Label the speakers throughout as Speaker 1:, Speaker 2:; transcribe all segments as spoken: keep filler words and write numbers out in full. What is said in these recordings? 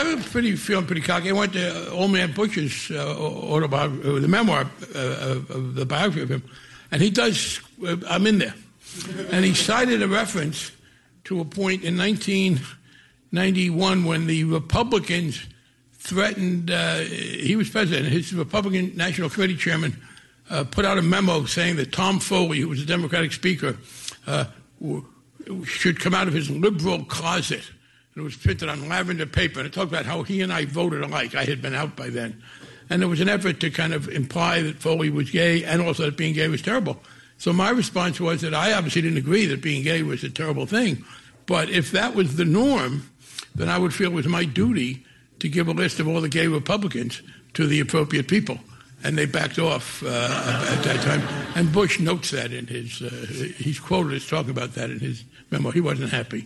Speaker 1: I was pretty feeling pretty cocky. I went to Old Man Bush's uh, autobiography, the memoir uh, of, of the biography of him, and he does. Uh, I'm in there, and he cited a reference to a point in nineteen ninety-one when the Republicans threatened. Uh, he was president. His Republican National Committee chairman uh, put out a memo saying that Tom Foley, who was a Democratic speaker, uh, w- should come out of his liberal closet. It was printed on lavender paper, and it talked about how he and I voted alike. I had been out by then. And there was an effort to kind of imply that Foley was gay and also that being gay was terrible. So my response was that I obviously didn't agree that being gay was a terrible thing. But if that was the norm, then I would feel it was my duty to give a list of all the gay Republicans to the appropriate people. And they backed off uh, at that time. And Bush notes that in his, uh, he's quoted as talking about that in his memo. He wasn't happy.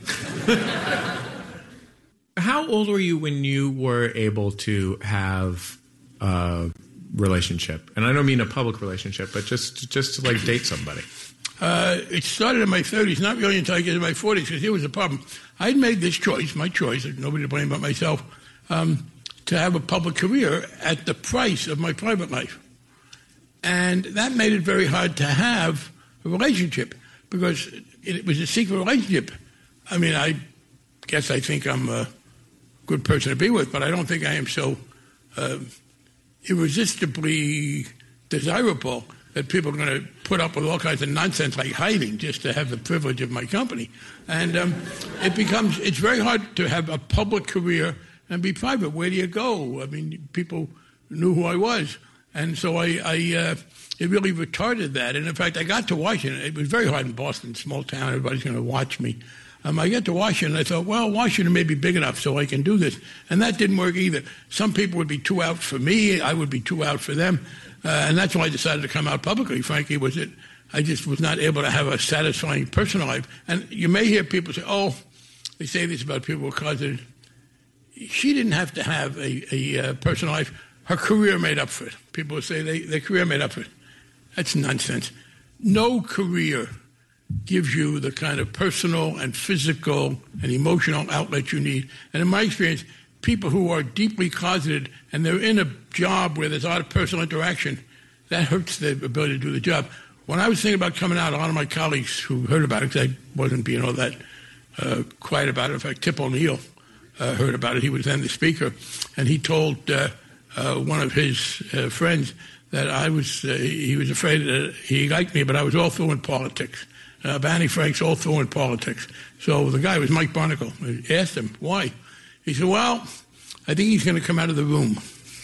Speaker 2: How old were you when you were able to have a relationship? And I don't mean a public relationship, but just just to like date somebody.
Speaker 1: Uh, it started in my thirties, not really until I get to my forties, because here was the problem. I'd made this choice, my choice, nobody to blame but myself, um, to have a public career at the price of my private life. And that made it very hard to have a relationship, because it was a secret relationship. I mean, I guess I think I'm a good person to be with, but I don't think I am so uh, irresistibly desirable that people are going to put up with all kinds of nonsense like hiding just to have the privilege of my company. And um, it becomes, it's very hard to have a public career and be private. Where do you go? I mean, people knew who I was. And so I, I uh, it really retarded that. And in fact, I got to Washington. It was very hard in Boston, small town. Everybody's going to watch me. Um, I got to Washington, I thought, well, Washington may be big enough so I can do this. And that didn't work either. Some people would be too out for me. I would be too out for them. Uh, and that's why I decided to come out publicly, frankly, was that I just was not able to have a satisfying personal life. And you may hear people say, oh, they say this about people who are closeted. She didn't have to have a, a uh, personal life. Her career made up for it. People say they, their career made up for it. That's nonsense. No career gives you the kind of personal and physical and emotional outlet you need. And in my experience, people who are deeply closeted and they're in a job where there's a lot of personal interaction, that hurts their ability to do the job. When I was thinking about coming out, a lot of my colleagues who heard about it, because I wasn't being all that uh, quiet about it. In fact, Tip O'Neill uh, heard about it. He was then the speaker. And he told uh, uh, one of his uh, friends that I was, uh, he was afraid that he liked me, but I was all through in politics. Uh, Barney Frank's all through in politics. So the guy was Mike Barnicle. I asked him, why? He said, well, I think he's going to come out of the room.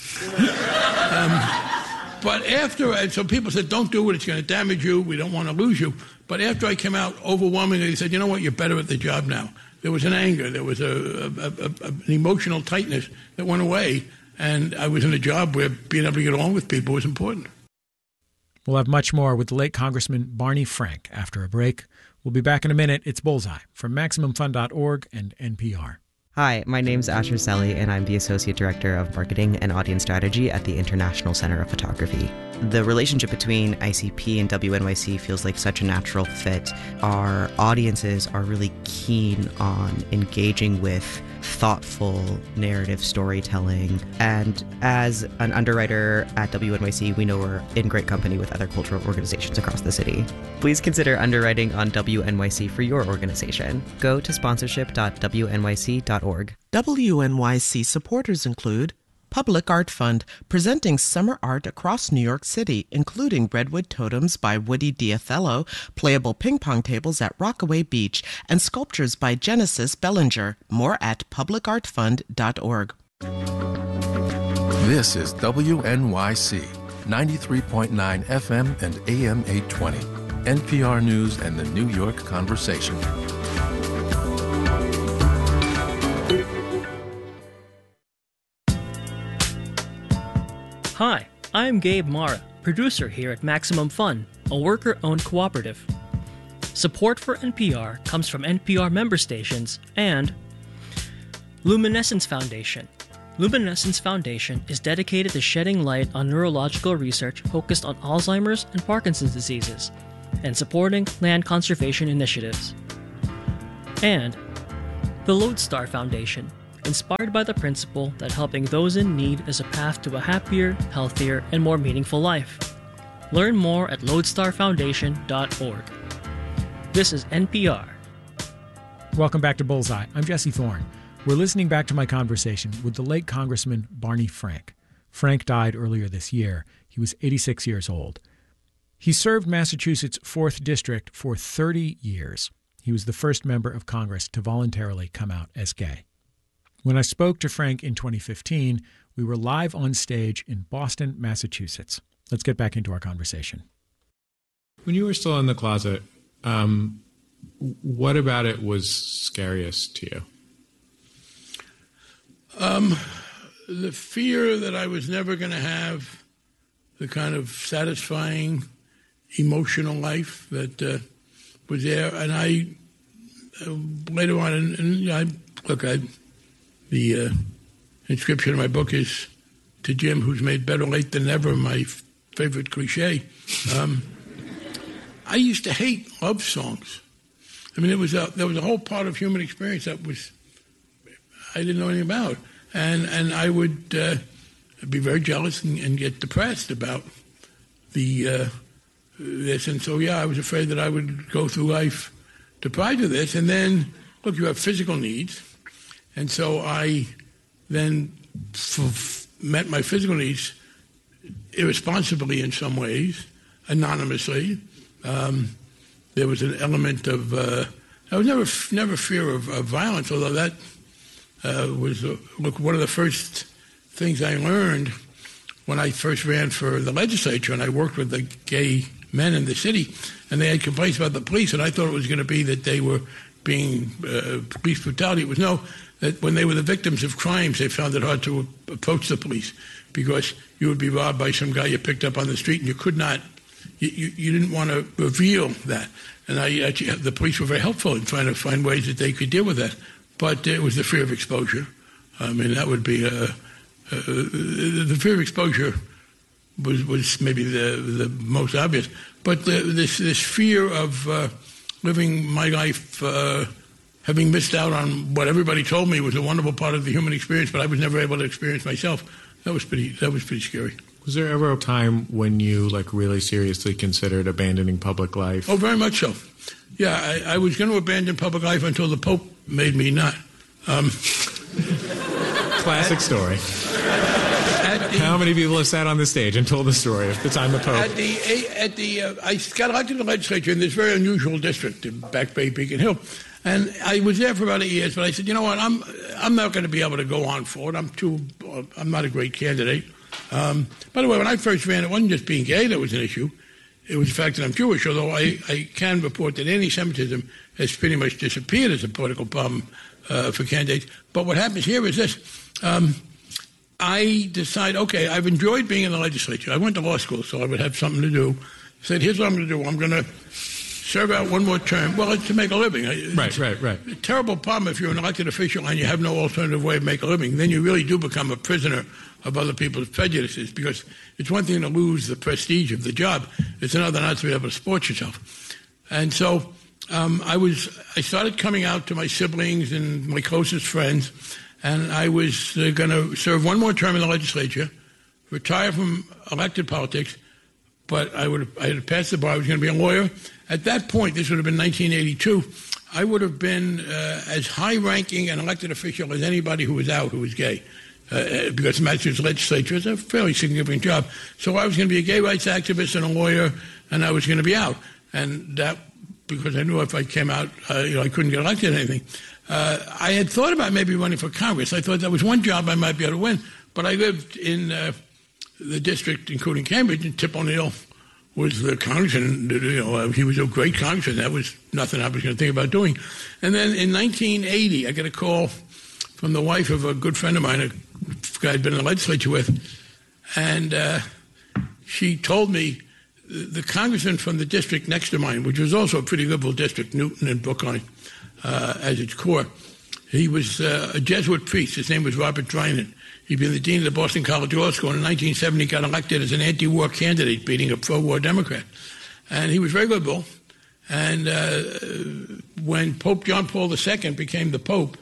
Speaker 1: um, but after, and so people said, don't do it, it's going to damage you, we don't want to lose you. But after I came out, overwhelmingly, he said, you know what, you're better at the job now. There was an anger, there was a, a, a, a, an emotional tightness that went away, and I was in a job where being able to get along with people was important.
Speaker 3: We'll have much more with the late Congressman Barney Frank after a break. We'll be back in a minute. It's Bullseye from Maximum Fun dot org and N P R.
Speaker 4: Hi, my name's Asher Selly, and I'm the Associate Director of Marketing and Audience Strategy at the International Center of Photography. The relationship between I C P and W N Y C feels like such a natural fit. Our audiences are really keen on engaging with thoughtful narrative storytelling, and as an underwriter at W N Y C, we know we're in great company with other cultural organizations across the city. Please consider underwriting on W N Y C for your organization. Go to sponsorship dot w n y c dot org.
Speaker 5: W N Y C supporters include Public Art Fund, presenting summer art across New York City, including Redwood Totems by Woody Diathello, playable ping pong tables at Rockaway Beach, and sculptures by Genesis Bellinger. More at public art fund dot org.
Speaker 6: This is W N Y C, ninety-three point nine F M and A M eight twenty, N P R News and the New York Conversation.
Speaker 7: Hi, I'm Gabe Mara, producer here at Maximum Fun, a worker-owned cooperative. Support for N P R comes from N P R member stations and Luminescence Foundation. Luminescence Foundation is dedicated to shedding light on neurological research focused on Alzheimer's and Parkinson's diseases and supporting land conservation initiatives. And the Lodestar Foundation, inspired by the principle that helping those in need is a path to a happier, healthier, and more meaningful life. Learn more at lodestar foundation dot org. This is N P R.
Speaker 3: Welcome back to Bullseye. I'm Jesse Thorne. We're listening back to my conversation with the late Congressman Barney Frank. Frank died earlier this year. He was eighty-six years old. He served Massachusetts' fourth District for thirty years. He was the first member of Congress to voluntarily come out as gay. When I spoke to Frank in twenty fifteen, we were live on stage in Boston, Massachusetts. Let's get back into our conversation.
Speaker 2: When you were still in the closet, um, what about it was scariest to you?
Speaker 1: Um, the fear that I was never going to have the kind of satisfying emotional life that uh, was there. And I, uh, later on, and, and I, look, I, the uh, inscription in my book is, to Jim, who's made better late than never, my f- favorite cliche. Um, I used to hate love songs. I mean, it was a, there was a whole part of human experience that was I didn't know anything about. And and I would uh, be very jealous and, and get depressed about the uh, this. And so, yeah, I was afraid that I would go through life deprived of this. And then, look, you have physical needs. And so I then f- met my physical needs irresponsibly in some ways, anonymously. Um, there was an element of, uh, I was never never fear of, of violence, although that uh, was, uh, look, one of the first things I learned when I first ran for the legislature, and I worked with the gay men in the city, and they had complaints about the police, and I thought it was going to be that they were being uh, police brutality. It was no, that when they were the victims of crimes, they found it hard to approach the police because you would be robbed by some guy you picked up on the street, and you could not, you, you, you didn't want to reveal that. And I actually, the police were very helpful in trying to find ways that they could deal with that. But it was the fear of exposure. I mean, that would be, uh, uh, the fear of exposure was, was maybe the, the most obvious. But the, this, this fear of uh, living my life, uh, having missed out on what everybody told me was a wonderful part of the human experience, but I was never able to experience myself. That was pretty. That was pretty scary.
Speaker 2: Was there ever a time when you like really seriously considered abandoning public life?
Speaker 1: Oh, very much so. Yeah, I, I was going to abandon public life until the Pope made me not. Um,
Speaker 2: Classic story.
Speaker 1: The,
Speaker 2: How many people have sat on the stage and told the story of the time the Pope?
Speaker 1: At the, at the, uh, I got elected to the legislature in this very unusual district in Back Bay, Beacon Hill, and I was there for about eight years. But I said, you know what, I'm I'm not going to be able to go on for it. I'm too. Uh, I'm not a great candidate. Um, by the way, when I first ran, it wasn't just being gay that was an issue. It was the fact that I'm Jewish, although I, I can report that anti-Semitism has pretty much disappeared as a political problem uh, for candidates. But what happens here is this. Um, I decide, okay, I've enjoyed being in the legislature. I went to law school, so I would have something to do. I said, here's what I'm going to do. I'm going to serve out one more term. Well, it's to make a living.
Speaker 2: Right,
Speaker 1: it's
Speaker 2: right, right.
Speaker 1: a terrible problem if you're an elected official and you have no alternative way to make a living. Then you really do become a prisoner of other people's prejudices, because it's one thing to lose the prestige of the job. It's another not to be able to support yourself. And so um, I was, I started coming out to my siblings and my closest friends, and I was uh, going to serve one more term in the legislature, retire from elected politics, but I would have, I had passed the bar. I was going to be a lawyer. At that point, this would have been nineteen eighty-two, I would have been uh, as high-ranking an elected official as anybody who was out who was gay. Uh, because the Massachusetts legislature is a fairly significant job. So I was going to be a gay rights activist and a lawyer, and I was going to be out. And that, because I knew if I came out, uh, you know, I couldn't get elected or anything. Uh, I had thought about maybe running for Congress. I thought that was one job I might be able to win. But I lived in uh, the district, including Cambridge, and Tip O'Neill was the congressman. You know, he was a great congressman. That was nothing I was going to think about doing. And then in nineteen eighty, I got a call from the wife of a good friend of mine, a guy I'd been in the legislature with, and uh, she told me the congressman from the district next to mine, which was also a pretty liberal district, Newton and Brookline, uh, as its core, he was uh, a Jesuit priest. His name was Robert Drinan. He'd been the dean of the Boston College Law School, and in nineteen seventy got elected as an anti-war candidate, beating a pro-war Democrat. And he was very liberal. And uh, when Pope John Paul the Second became the Pope,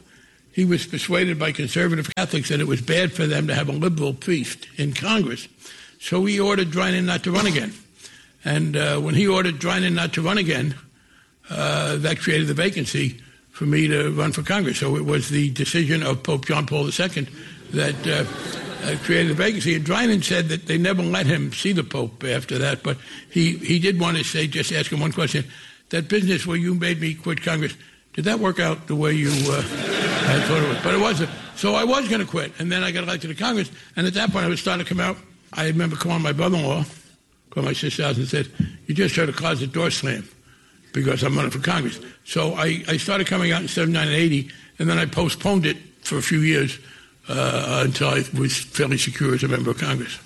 Speaker 1: he was persuaded by conservative Catholics that it was bad for them to have a liberal priest in Congress. So he ordered Drinan not to run again. And uh, when he ordered Drinan not to run again, uh, that created the vacancy for me to run for Congress. So it was the decision of Pope John Paul the Second that uh, uh, created the vacancy. And Drinan said that they never let him see the Pope after that, but he, he did want to say, just ask him one question, that business where you made me quit Congress, did that work out the way you uh, had thought it was? But it wasn't. So I was going to quit, and then I got elected to Congress, and at that point I was starting to come out. I remember calling my brother-in-law, called my sister out and said, you just heard a closet door slam because I'm running for Congress. So I, I started coming out in seventy-nine and eighty, and then I postponed it for a few years uh, until I was fairly secure as a member of Congress.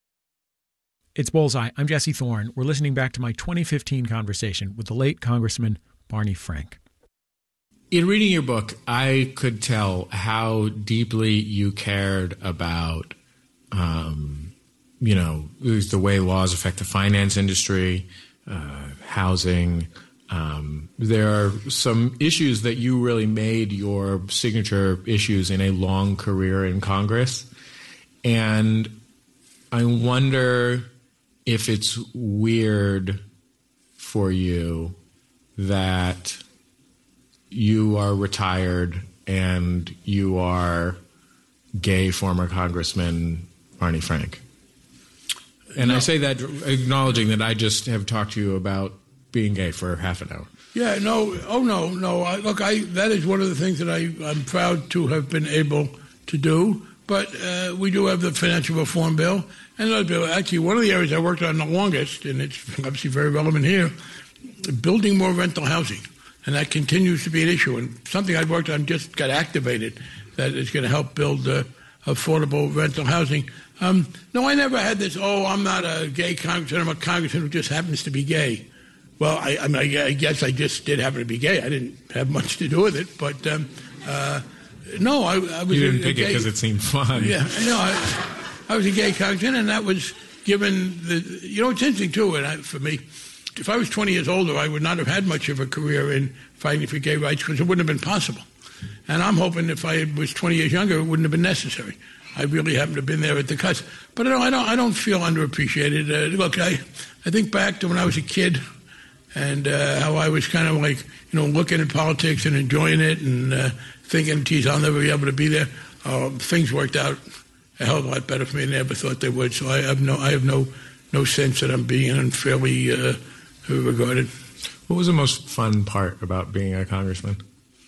Speaker 3: It's Bullseye. I'm Jesse Thorne. We're listening back to my twenty fifteen conversation with the late Congressman Barney Frank.
Speaker 2: In reading your book, I could tell how deeply you cared about, um, you know, the way laws affect the finance industry, uh, housing. Um, there are some issues that you really made your signature issues in a long career in Congress. And I wonder if it's weird for you that you are retired and you are gay former Congressman Barney Frank. And no. I say that acknowledging that I just have talked to you about being gay for half an hour.
Speaker 1: Yeah, no, oh no, no. I, look, I that is one of the things that I, I'm proud to have been able to do. But uh, we do have the financial reform bill. And another bill, actually, one of the areas I worked on the longest, and it's obviously very relevant here, building more rental housing. And that continues to be an issue. And something I've worked on just got activated that is going to help build uh, affordable rental housing. Um, no, I never had this, oh, I'm not a gay congressman, I'm a congressman who just happens to be gay. Well, I, I mean, I guess I just did happen to be gay. I didn't have much to do with it. But, um, uh, no, I, I was
Speaker 2: You didn't
Speaker 1: a,
Speaker 2: pick
Speaker 1: a
Speaker 2: it because it seemed fun.
Speaker 1: Yeah, no, I, I was a gay congressman, and that was given the, you know, it's interesting, too, and I, for me, if I was twenty years older, I would not have had much of a career in fighting for gay rights because it wouldn't have been possible. And I'm hoping if I was twenty years younger, it wouldn't have been necessary. I really happen to have been there at the cusp. But I don't, I don't, I don't feel underappreciated. Uh, look, I, I think back to when I was a kid and uh, how I was kind of like, you know, looking at politics and enjoying it and uh, thinking, geez, I'll never be able to be there. Uh, things worked out a hell of a lot better for me than I ever thought they would. So I have no, I have no, no sense that I'm being unfairly uh, regarded.
Speaker 2: What was the most fun part about being a congressman?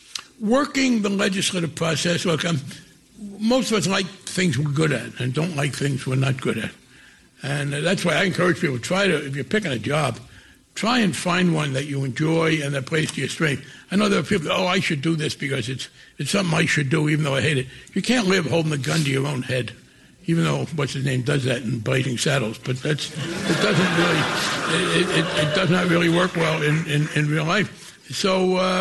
Speaker 1: Working the legislative process. Look, I'm, most of us like things we're good at and don't like things we're not good at. And that's why I encourage people, try to, if you're picking a job, try and find one that you enjoy and that plays to your strength. I know there are people, oh, I should do this because it's it's something I should do even though I hate it. You can't live holding a gun to your own head, even though, what's his name, does that in Blazing Saddles. But that's, it doesn't really, it, it, it does not really work well in, in, in real life. So uh,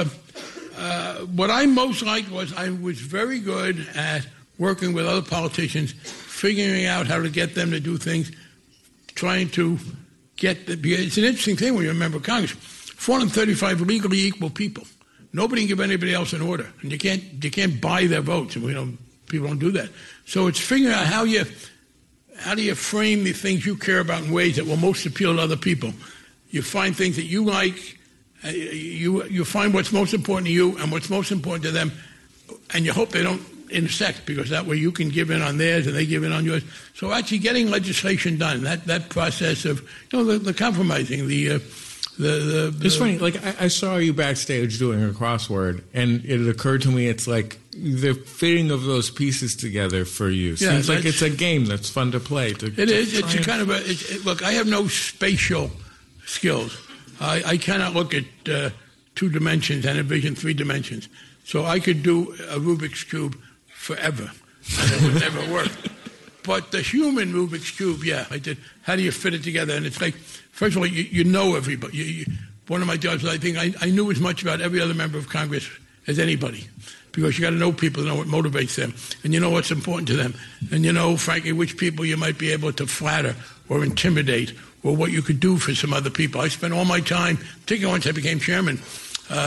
Speaker 1: uh, what I most liked was I was very good at working with other politicians, figuring out how to get them to do things, trying to get the, it's an interesting thing when you're a member of Congress. four hundred thirty-five legally equal people. Nobody can give anybody else an order, and you can't you can't buy their votes, and we don't people don't do that. So it's figuring out how you how do you frame the things you care about in ways that will most appeal to other people. You find things that you like, uh, you you find what's most important to you and what's most important to them, and you hope they don't intersect, because that way you can give in on theirs and they give in on yours. So actually getting legislation done, that, that process of, you know, the, the compromising, the, uh, the, the, the...
Speaker 2: It's funny, like I, I saw you backstage doing a crossword, and it occurred to me it's like the fitting of those pieces together for you.
Speaker 1: Yeah,
Speaker 2: Seems like it's a game that's fun to play. To,
Speaker 1: it
Speaker 2: to
Speaker 1: is. It's a kind of a... It's, it, look, I have no spatial skills. I, I cannot look at uh, two dimensions and envision three dimensions. So I could do a Rubik's Cube forever, and it would never work. But the human Rubik's Cube, yeah, I did. How do you fit it together? And it's like, first of all, you, you know everybody. You, you, one of my jobs, I think, I, I knew as much about every other member of Congress as anybody, because you got to know people to know what motivates them, and you know what's important to them, and you know, frankly, which people you might be able to flatter or intimidate, or what you could do for some other people. I spent all my time, particularly once I became chairman, uh,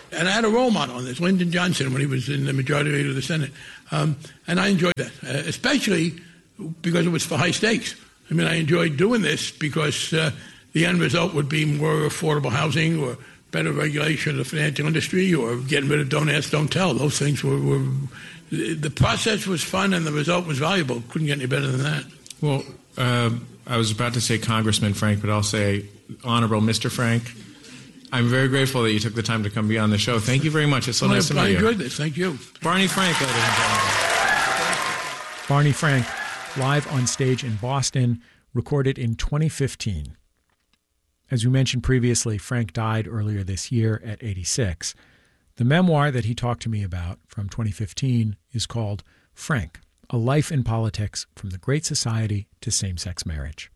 Speaker 1: And I had a role model on this, Lyndon Johnson, when he was in the majority leader of the Senate. Um, and I enjoyed that, uh, especially because it was for high stakes. I mean, I enjoyed doing this because uh, the end result would be more affordable housing or better regulation of the financial industry or getting rid of don't ask, don't tell. Those things were, were the process was fun and the result was valuable. Couldn't get any better than that.
Speaker 2: Well, uh, I was about to say Congressman Frank, but I'll say Honorable Mister Frank. I'm very grateful that you took the time to come be on the show. Thank you very much. It's so
Speaker 1: well,
Speaker 2: nice to meet
Speaker 1: I
Speaker 2: you.
Speaker 1: I enjoyed this. Thank you.
Speaker 2: Barney Frank, ladies and gentlemen.
Speaker 3: Barney Frank, live on stage in Boston, recorded in twenty fifteen. As we mentioned previously, Frank died earlier this year at eighty-six. The memoir that he talked to me about from twenty fifteen is called Frank, A Life in Politics from the Great Society to Same-Sex Marriage.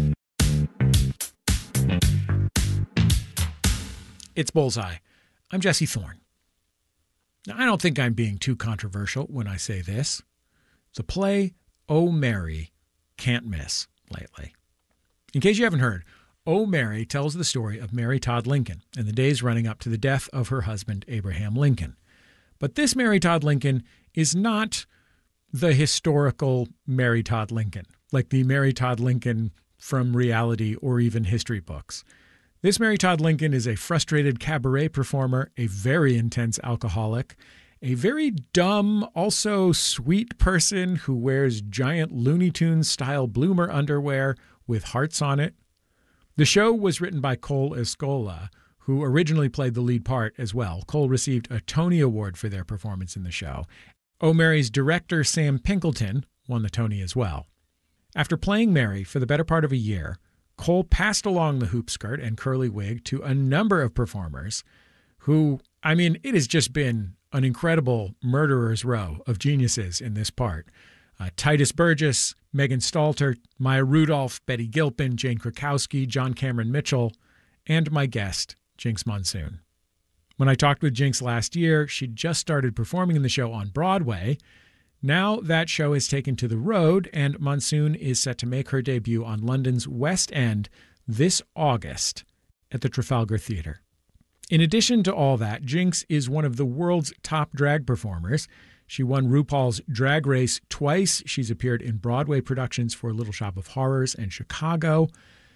Speaker 3: It's Bullseye. I'm Jesse Thorne. Now, I don't think I'm being too controversial when I say this. The play Oh, Mary can't miss lately. In case you haven't heard, Oh, Mary tells the story of Mary Todd Lincoln and the days running up to the death of her husband, Abraham Lincoln. But this Mary Todd Lincoln is not the historical Mary Todd Lincoln, like the Mary Todd Lincoln from reality or even history books. This Mary Todd Lincoln is a frustrated cabaret performer, a very intense alcoholic, a very dumb, also sweet person who wears giant Looney Tunes-style bloomer underwear with hearts on it. The show was written by Cole Escola, who originally played the lead part as well. Cole received a Tony Award for their performance in the show. Oh, Mary's director, Sam Pinkleton, won the Tony as well. After playing Mary for the better part of a year, Cole passed along the hoop skirt and curly wig to a number of performers who, I mean, it has just been an incredible murderer's row of geniuses in this part. Uh, Titus Burgess, Megan Stalter, Maya Rudolph, Betty Gilpin, Jane Krakowski, John Cameron Mitchell, and my guest, Jinx Monsoon. When I talked with Jinx last year, she'd just started performing in the show on Broadway. Now that show is taken to the road, and Monsoon is set to make her debut on London's West End this August at the Trafalgar Theatre. In addition to all that, Jinx is one of the world's top drag performers. She won RuPaul's Drag Race twice. She's appeared in Broadway productions for Little Shop of Horrors and Chicago.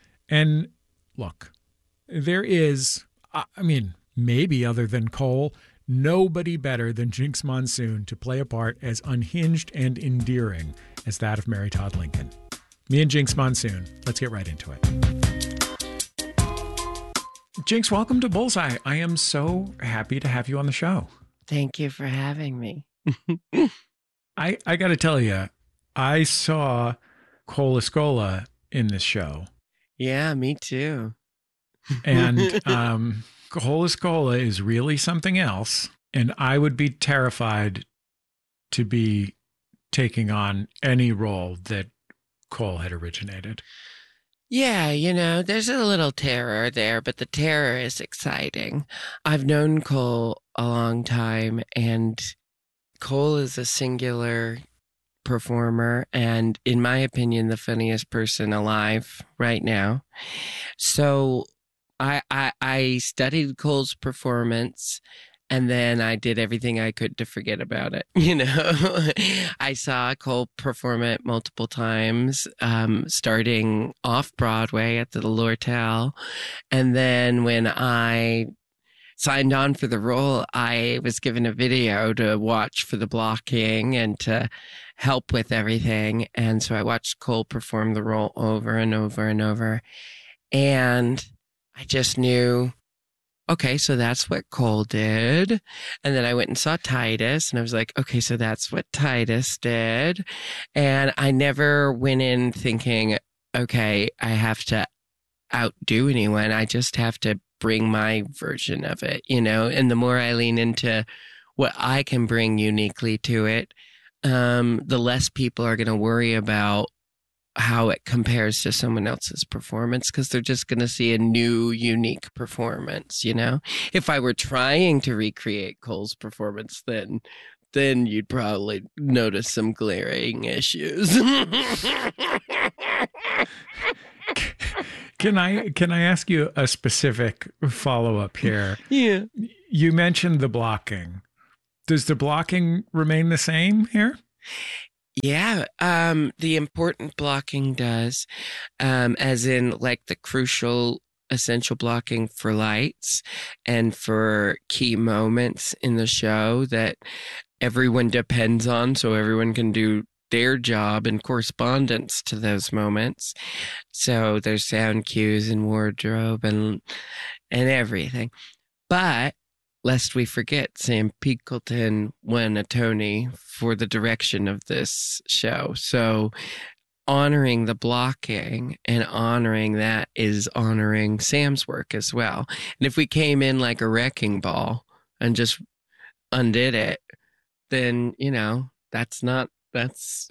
Speaker 3: And look, there is, I mean, maybe other than Cole, nobody better than Jinx Monsoon to play a part as unhinged and endearing as that of Mary Todd Lincoln. Me and Jinx Monsoon, let's get right into it. Jinx, welcome to Bullseye. I am so happy to have you on the show.
Speaker 5: Thank you for having me.
Speaker 3: I, I got to tell you, I saw Cole Escola in this show.
Speaker 5: Yeah, me too.
Speaker 3: And um, Cole Escola is really something else. And I would be terrified to be taking on any role that Cole had originated.
Speaker 5: Yeah, you know, there's a little terror there, but the terror is exciting. I've known Cole a long time, and Cole is a singular performer and, in my opinion, the funniest person alive right now. So I, I, I studied Cole's performance, and then I did everything I could to forget about it. You know, I saw Cole perform it multiple times, um, starting off Broadway at the Lortel. And then when I signed on for the role, I was given a video to watch for the blocking and to help with everything. And so I watched Cole perform the role over and over and over. And I just knew, okay, so that's what Cole did. And then I went and saw Titus, and I was like, okay, so that's what Titus did. And I never went in thinking, okay, I have to outdo anyone. I just have to bring my version of it, you know? And the more I lean into what I can bring uniquely to it, um, the less people are going to worry about how it compares to someone else's performance, because they're just going to see a new, unique performance, you know? If I were trying to recreate Cole's performance, then then you'd probably notice some glaring issues.
Speaker 3: Can I can I ask you a specific follow-up here?
Speaker 5: Yeah.
Speaker 3: You mentioned the blocking. Does the blocking remain the same here?
Speaker 8: Yeah, um, the important blocking does, um, as in like the crucial, essential blocking for lights and for key moments in the show that everyone depends on, so everyone can do their job in correspondence to those moments. So there's sound cues and wardrobe and and everything. But lest we forget, Sam Pinkleton won a Tony for the direction of this show. So honoring the blocking and honoring that is honoring Sam's work as well. And if we came in like a wrecking ball and just undid it, then, you know, that's not, that's,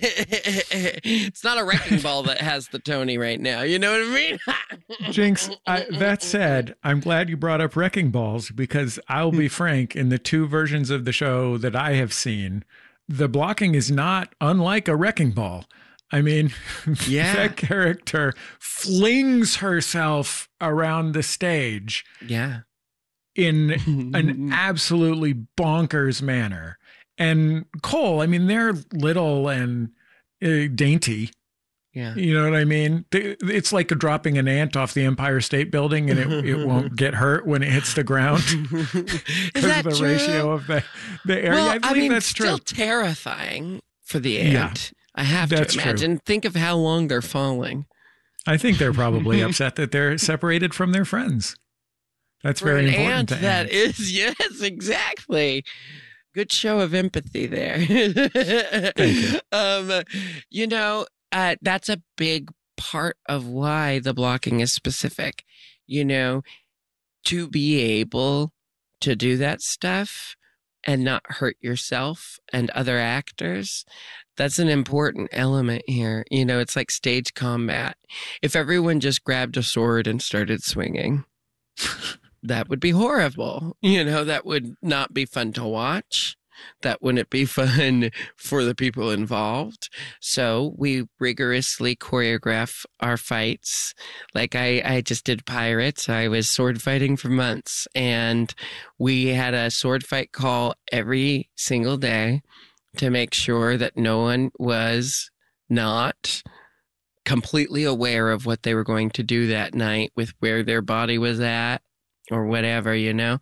Speaker 8: it's not a wrecking ball that has the Tony right now. You know what I mean?
Speaker 3: Jinx, I, that said, I'm glad you brought up wrecking balls because I'll be frank, in the two versions of the show that I have seen, the blocking is not unlike a wrecking ball. I mean, yeah. That character flings herself around the stage.
Speaker 8: Yeah.
Speaker 3: In an absolutely bonkers manner. And Cole, I mean, they're little and uh, dainty.
Speaker 8: Yeah.
Speaker 3: You know what I mean? It's like dropping an ant off the Empire State Building and it, it won't get hurt when it hits the ground.
Speaker 8: Is that
Speaker 3: of the
Speaker 8: true?
Speaker 3: ratio of the, the area.
Speaker 8: Well,
Speaker 3: I believe
Speaker 8: I mean,
Speaker 3: that's true.
Speaker 8: Still terrifying for the ant. Yeah, I have
Speaker 3: that's
Speaker 8: to imagine.
Speaker 3: True.
Speaker 8: Think of how long they're falling.
Speaker 3: I think they're probably upset that they're separated from their friends. That's
Speaker 8: for
Speaker 3: very
Speaker 8: an
Speaker 3: important
Speaker 8: ant,
Speaker 3: to
Speaker 8: that
Speaker 3: ants.
Speaker 8: is, yes, exactly. Good show of empathy there.
Speaker 3: Thank you.
Speaker 8: Um, you know, uh, that's a big part of why the blocking is specific. You know, to be able to do that stuff and not hurt yourself and other actors, that's an important element here. You know, it's like stage combat. If everyone just grabbed a sword and started swinging, that would be horrible. You know, that would not be fun to watch. That wouldn't be fun for the people involved. So we rigorously choreograph our fights. Like I, I just did Pirates. I was sword fighting for months. And we had a sword fight call every single day to make sure that no one was not completely aware of what they were going to do that night with where their body was at. Or whatever, you know,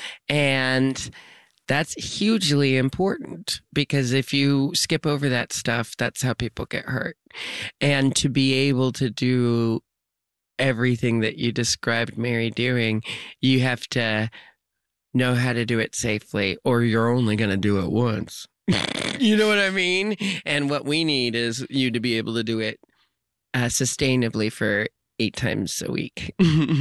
Speaker 8: and that's hugely important because if you skip over that stuff, that's how people get hurt. And to be able to do everything that you described Mary doing, you have to know how to do it safely, or you're only going to do it once. You know what I mean? And what we need is you to be able to do it uh, sustainably for eight times a week.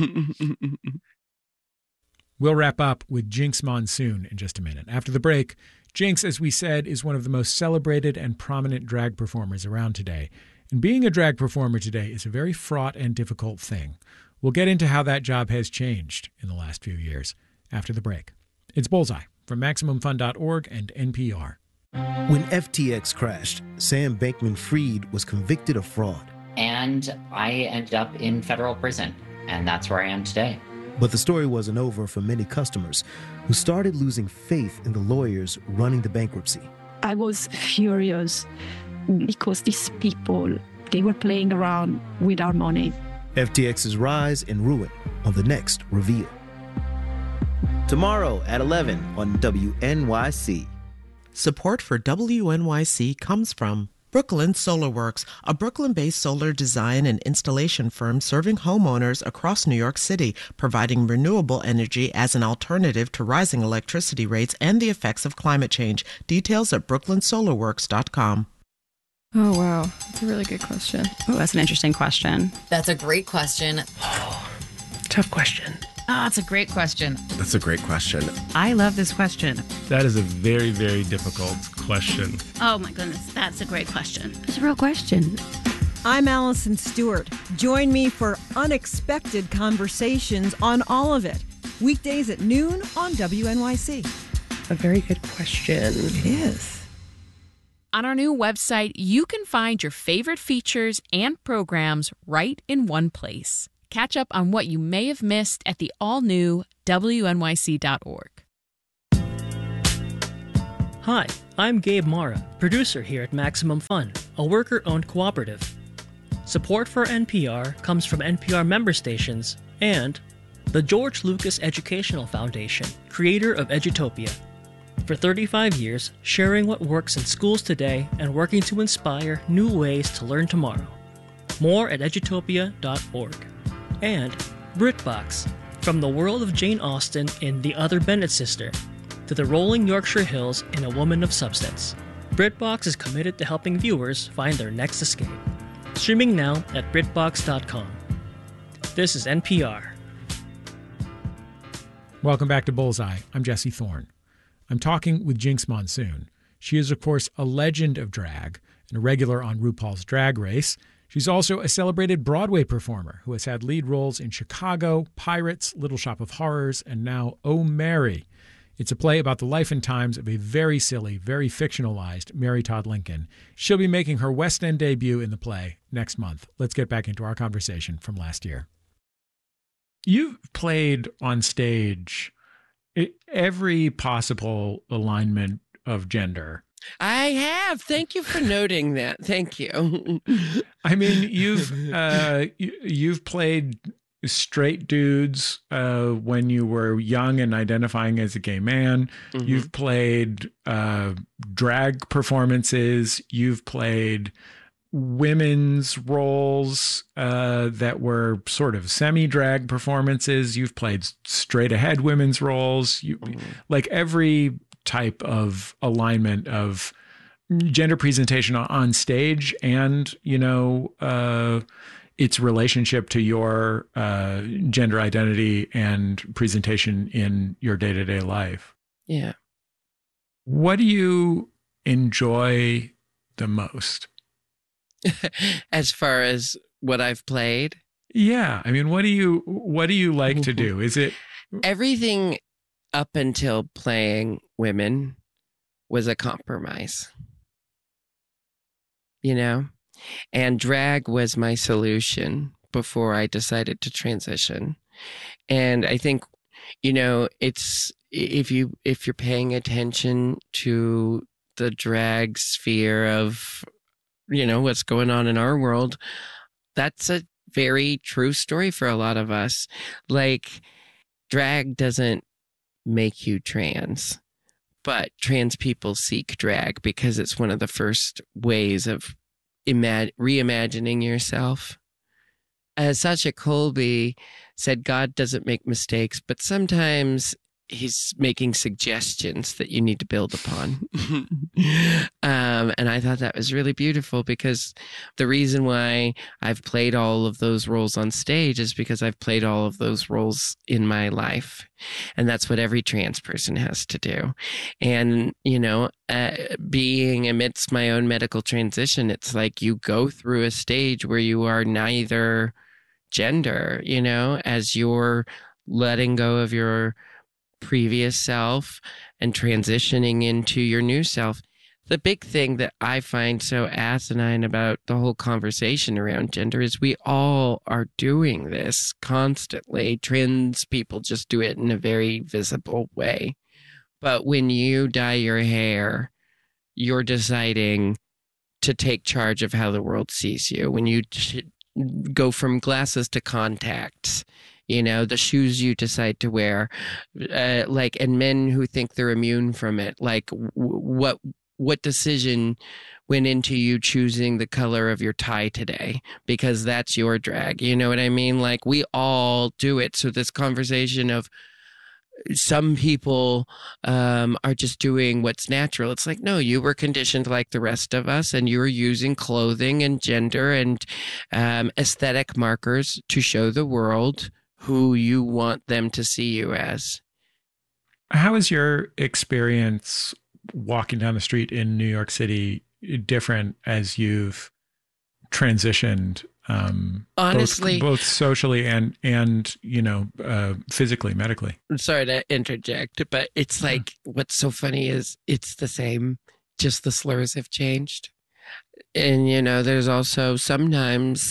Speaker 3: We'll wrap up with Jinx Monsoon in just a minute. After the break, Jinx, as we said, is one of the most celebrated and prominent drag performers around today. And being a drag performer today is a very fraught and difficult thing. We'll get into how that job has changed in the last few years after the break. It's Bullseye from Maximum Fun dot org and N P R.
Speaker 9: When F T X crashed, Sam Bankman-Fried was convicted of fraud.
Speaker 10: And I ended up in federal prison, and that's where I am today.
Speaker 9: But the story wasn't over for many customers who started losing faith in the lawyers running the bankruptcy.
Speaker 11: I was furious because these people, they were playing around with our money.
Speaker 9: F T X's rise and ruin on the next Reveal. Tomorrow at eleven on W N Y C.
Speaker 5: Support for W N Y C comes from Brooklyn Solar Works, a Brooklyn-based solar design and installation firm serving homeowners across New York City, providing renewable energy as an alternative to rising electricity rates and the effects of climate change. Details at brooklyn solar works dot com.
Speaker 12: Oh, wow. That's a really good question.
Speaker 13: Oh, that's an interesting question.
Speaker 14: That's a great question.
Speaker 8: Tough question.
Speaker 14: Oh, that's a great question.
Speaker 2: That's a great question.
Speaker 13: I love this question.
Speaker 2: That is a very, very difficult question.
Speaker 13: Oh, my goodness. That's a great question.
Speaker 11: It's a real question.
Speaker 15: I'm Allison Stewart. Join me for unexpected conversations on all of it. Weekdays at noon on W N Y C.
Speaker 8: A very good question.
Speaker 15: It is.
Speaker 16: On our new website, you can find your favorite features and programs right in one place. Catch up on what you may have missed at the all-new W N Y C dot org.
Speaker 7: Hi, I'm Gabe Mara, producer here at Maximum Fun, a worker-owned cooperative. Support for N P R comes from N P R member stations and the George Lucas Educational Foundation, creator of Edutopia. For thirty-five years, sharing what works in schools today and working to inspire new ways to learn tomorrow. More at edutopia dot org. And BritBox, from the world of Jane Austen in The Other Bennett Sister to the rolling Yorkshire Hills in A Woman of Substance. BritBox is committed to helping viewers find their next escape. Streaming now at britbox dot com. This is N P R.
Speaker 3: Welcome back to Bullseye. I'm Jesse Thorne. I'm talking with Jinx Monsoon. She is, of course, a legend of drag and a regular on RuPaul's Drag Race. She's also a celebrated Broadway performer who has had lead roles in Chicago, Pirates, Little Shop of Horrors, and now Oh, Mary. It's a play about the life and times of a very silly, very fictionalized Mary Todd Lincoln. She'll be making her West End debut in the play next month. Let's get back into our conversation from last year. You've played on stage every possible alignment of gender.
Speaker 8: I have. Thank you for noting that. Thank you.
Speaker 3: I mean, you've uh, you've played straight dudes uh, when you were young and identifying as a gay man. Mm-hmm. You've played uh, drag performances. You've played women's roles uh, that were sort of semi-drag performances. You've played straight ahead women's roles. You, mm-hmm. Like every type of alignment of gender presentation on stage and, you know, uh, its relationship to your uh, gender identity and presentation in your day-to-day life.
Speaker 8: Yeah.
Speaker 3: What do you enjoy the most?
Speaker 8: As far as what I've played?
Speaker 3: Yeah. I mean, what do you, what do you like to do? Is it
Speaker 8: everything up until playing women was a compromise, you know, and drag was my solution before I decided to transition. And I think, you know, it's, if you, if you're paying attention to the drag sphere of, you know, what's going on in our world, that's a very true story for a lot of us. Like, drag doesn't make you trans, but trans people seek drag because it's one of the first ways of imag- reimagining yourself. As Sacha Colby said, God doesn't make mistakes, but sometimes he's making suggestions that you need to build upon. um, and I thought that was really beautiful, because the reason why I've played all of those roles on stage is because I've played all of those roles in my life. And that's what every trans person has to do. And, you know, uh, being amidst my own medical transition, it's like you go through a stage where you are neither gender, you know, as you're letting go of your previous self and transitioning into your new self. The big thing that I find so asinine about the whole conversation around gender is we all are doing this constantly. Trans people just do it in a very visible way. But when you dye your hair, you're deciding to take charge of how the world sees you. When you t- go from glasses to contacts, you know, the shoes you decide to wear, uh, like, and men who think they're immune from it, like w- what what decision went into you choosing the color of your tie today? Because that's your drag. You know what I mean? Like, we all do it. So this conversation of some people um, are just doing what's natural. It's like, no, you were conditioned like the rest of us, and you were using clothing and gender and um, aesthetic markers to show the world who you want them to see you as.
Speaker 3: How is your experience walking down the street in New York City different as you've transitioned? Um,
Speaker 8: Honestly,
Speaker 3: both, both socially and, and, you know, uh, physically, medically.
Speaker 8: I'm sorry to interject, but it's like, yeah. What's so funny is it's the same, just the slurs have changed. And, you know, there's also sometimes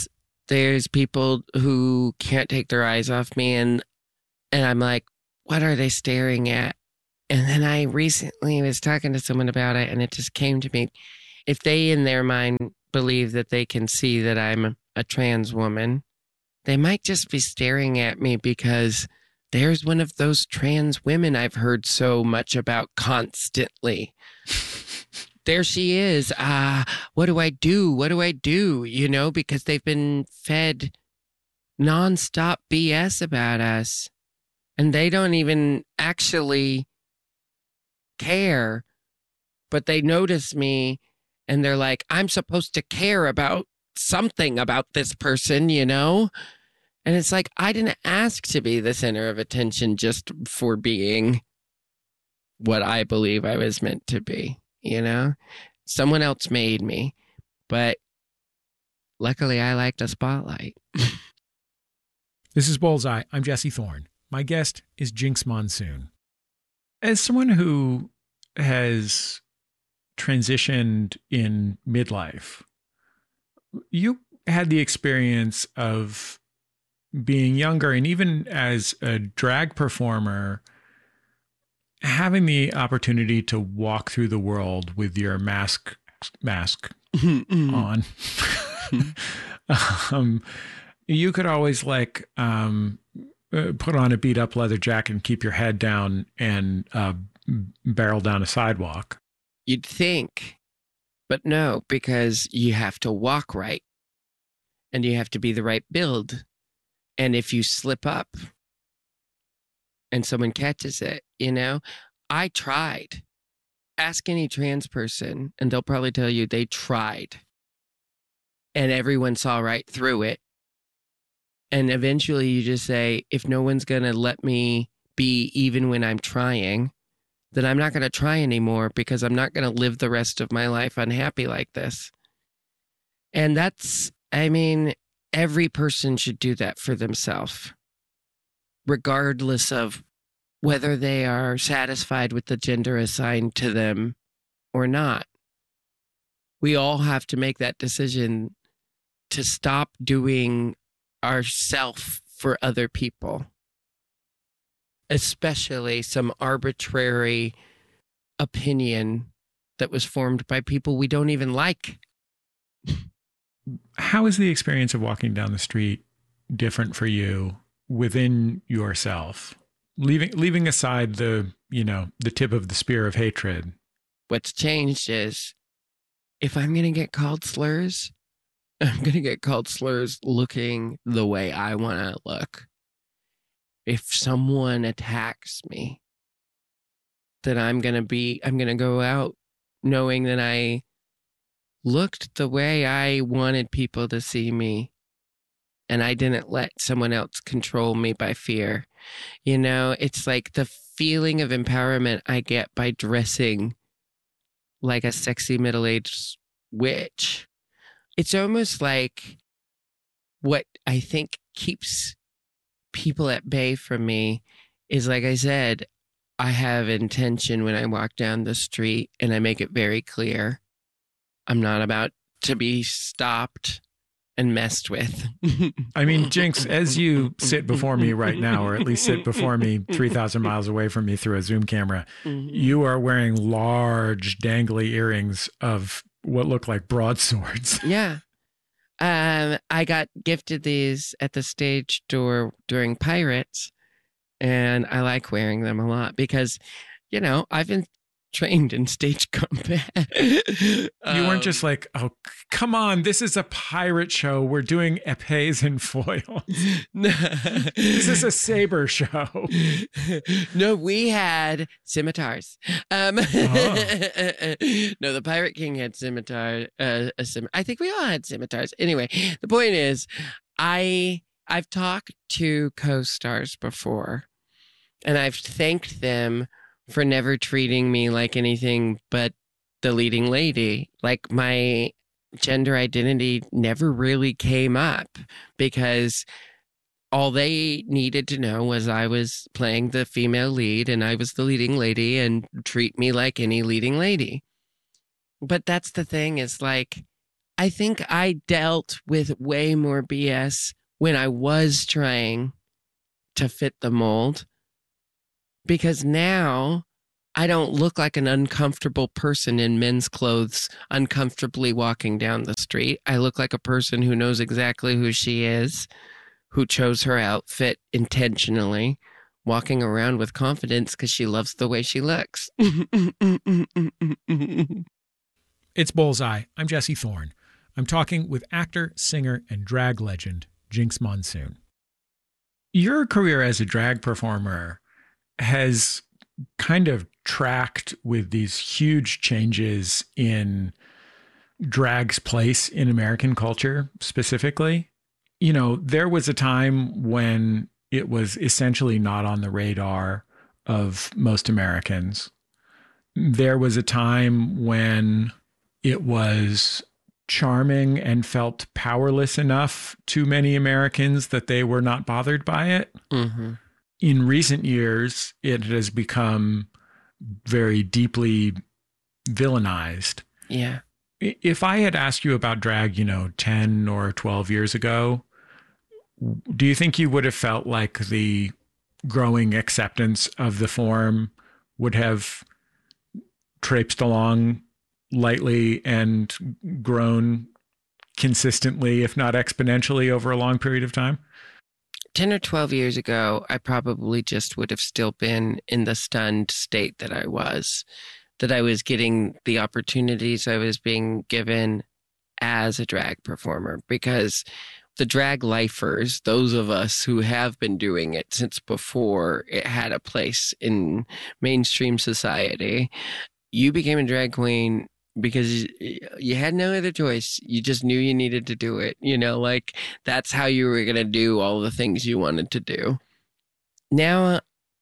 Speaker 8: there's people who can't take their eyes off me, and and I'm like, what are they staring at? And then I recently was talking to someone about it, and it just came to me. If they in their mind believe that they can see that I'm a trans woman, they might just be staring at me because there's one of those trans women I've heard so much about constantly. There she is. Ah, uh, what do I do? What do I do? You know, because they've been fed nonstop B S about us, and they don't even actually care, but they notice me and they're like, I'm supposed to care about something about this person, you know? And it's like, I didn't ask to be the center of attention just for being what I believe I was meant to be, you know? Someone else made me, but luckily I like the spotlight.
Speaker 3: This is Bullseye. I'm Jesse Thorne. My guest is Jinx Monsoon. As someone who has transitioned in midlife, you had the experience of being younger, and even as a drag performer, having the opportunity to walk through the world with your mask mask on. um, you could always like um, put on a beat up leather jacket and keep your head down and uh, barrel down a sidewalk.
Speaker 8: You'd think, but no, because you have to walk right and you have to be the right build. And if you slip up and someone catches it, you know, I tried. Ask any trans person and they'll probably tell you they tried. And everyone saw right through it. And eventually you just say, if no one's going to let me be even when I'm trying, then I'm not going to try anymore because I'm not going to live the rest of my life unhappy like this. And that's, I mean, every person should do that for themselves, regardless of whether they are satisfied with the gender assigned to them or not. We all have to make that decision to stop doing ourself for other people, especially some arbitrary opinion that was formed by people we don't even like.
Speaker 3: How is the experience of walking down the street different for you within yourself? Leaving leaving aside the, you know, the tip of the spear of hatred.
Speaker 8: What's changed is if I'm going to get called slurs, I'm going to get called slurs looking the way I want to look. If someone attacks me, then I'm going to be, I'm going to go out knowing that I looked the way I wanted people to see me. And I didn't let someone else control me by fear. You know, it's like the feeling of empowerment I get by dressing like a sexy middle-aged witch. It's almost like what I think keeps people at bay from me is, like I said, I have intention when I walk down the street and I make it very clear. I'm not about to be stopped and messed with.
Speaker 3: I mean, Jinx, as you sit before me right now, or at least sit before me three thousand miles away from me through a Zoom camera, mm-hmm. you are wearing large dangly earrings of what look like broadswords.
Speaker 8: Yeah. Um, I got gifted these at the stage door during Pirates, and I like wearing them a lot because, you know, I've been trained in stage combat.
Speaker 3: You weren't just like, oh, come on, this is a pirate show. We're doing épées and foils. This is a saber show.
Speaker 8: No, we had scimitars. Um, oh. No, the Pirate King had scimitar. Uh, a scim- I think we all had scimitars. Anyway, the point is, I I've talked to co-stars before, and I've thanked them for never treating me like anything but the leading lady. Like, my gender identity never really came up because all they needed to know was I was playing the female lead and I was the leading lady, and treat me like any leading lady. But that's the thing, is like, I think I dealt with way more B S when I was trying to fit the mold, because now I don't look like an uncomfortable person in men's clothes uncomfortably walking down the street. I look like a person who knows exactly who she is, who chose her outfit intentionally, walking around with confidence because she loves the way she looks.
Speaker 3: It's Bullseye. I'm Jesse Thorne. I'm talking with actor, singer, and drag legend Jinx Monsoon. Your career as a drag performer has kind of tracked with these huge changes in drag's place in American culture specifically. You know, there was a time when it was essentially not on the radar of most Americans. There was a time when it was charming and felt powerless enough to many Americans that they were not bothered by it.
Speaker 8: Mm-hmm.
Speaker 3: In recent years, it has become very deeply villainized.
Speaker 8: Yeah.
Speaker 3: If I had asked you about drag, you know, ten or twelve years ago, do you think you would have felt like the growing acceptance of the form would have traipsed along lightly and grown consistently, if not exponentially, over a long period of time?
Speaker 8: ten or twelve years ago, I probably just would have still been in the stunned state that I was, that I was getting the opportunities I was being given as a drag performer, because the drag lifers, those of us who have been doing it since before it had a place in mainstream society, you became a drag queen because you had no other choice. You just knew you needed to do it. You know, like that's how you were going to do all the things you wanted to do. Now,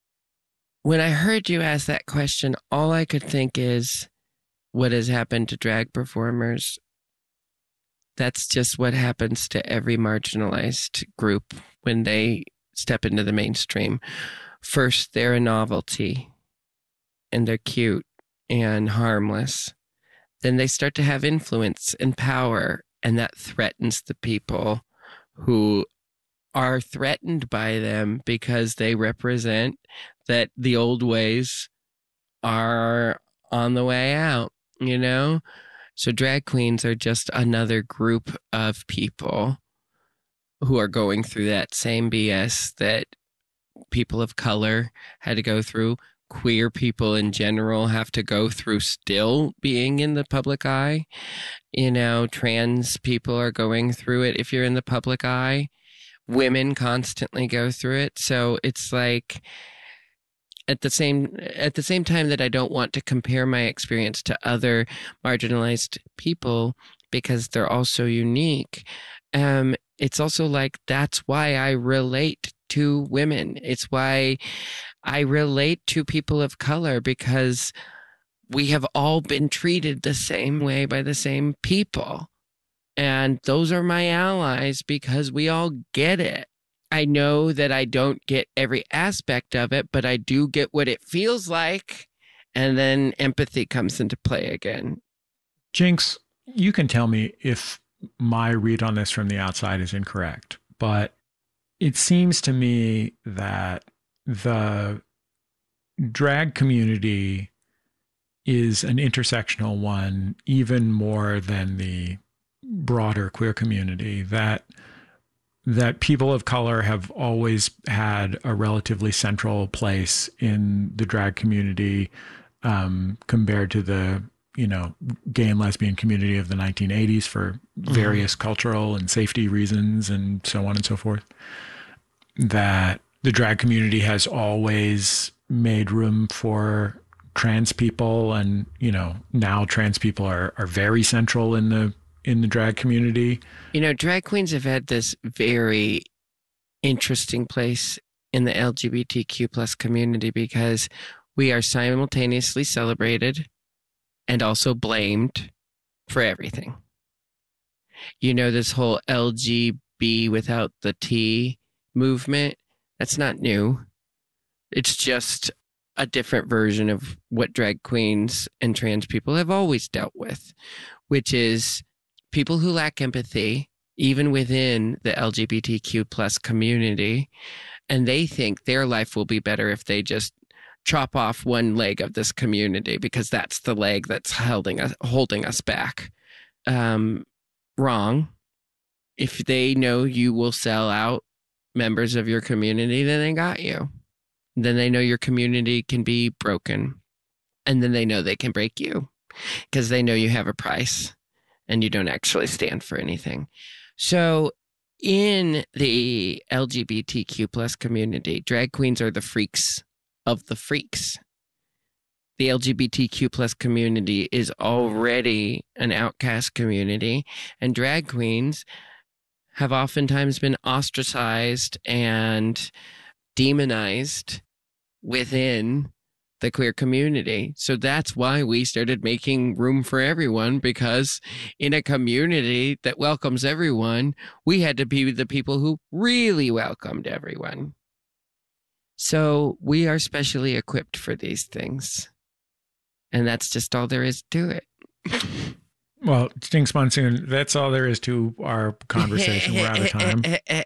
Speaker 8: when I heard you ask that question, all I could think is what has happened to drag performers. That's just what happens to every marginalized group when they step into the mainstream. First, they're a novelty and they're cute and harmless. Then they start to have influence and power, and that threatens the people who are threatened by them because they represent that the old ways are on the way out, you know? So drag queens are just another group of people who are going through that same B S that people of color had to go through. Queer people in general have to go through still being in the public eye. You know, trans people are going through it if you're in the public eye. Women constantly go through it. So it's like at the same at the same time that I don't want to compare my experience to other marginalized people because they're all so unique. Um, it's also like that's why I relate to women. It's why I relate to people of color, because we have all been treated the same way by the same people. And those are my allies because we all get it. I know that I don't get every aspect of it, but I do get what it feels like. And then empathy comes into play again.
Speaker 3: Jinx, you can tell me if my read on this from the outside is incorrect, but it seems to me that the drag community is an intersectional one, even more than the broader queer community, that that people of color have always had a relatively central place in the drag community um, compared to the, you know, gay and lesbian community of the nineteen eighties for various mm-hmm. cultural and safety reasons and so on and so forth. That the drag community has always made room for trans people, and, you know, now trans people are, are very central in the in the drag community.
Speaker 8: You know, drag queens have had this very interesting place in the L G B T Q plus community because we are simultaneously celebrated and also blamed for everything. You know, this whole L G B without the T movement, that's not new. It's just a different version of what drag queens and trans people have always dealt with, which is people who lack empathy, even within the L G B T Q plus community, and they think their life will be better if they just chop off one leg of this community because that's the leg that's holding us, holding us back. Um, wrong. If they know you will sell out members of your community, then they got you. Then they know your community can be broken. And then they know they can break you because they know you have a price and you don't actually stand for anything. So in the L G B T Q plus community, drag queens are the freaks of the freaks. The L G B T Q plus community is already an outcast community, and drag queens have oftentimes been ostracized and demonized within the queer community. So that's why we started making room for everyone, because in a community that welcomes everyone, we had to be the people who really welcomed everyone. So we are specially equipped for these things. And that's just all there is to it.
Speaker 3: Well, Jinx Monsoon, that's all there is to our conversation. We're out of time.